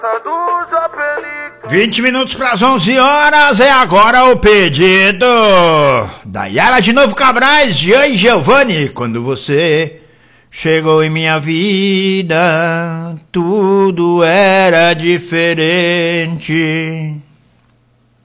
20 minutos para as 11 horas, é agora o pedido da Yara de Novo Cabrais, Jean e Giovanni. Quando você chegou em minha vida, tudo era diferente.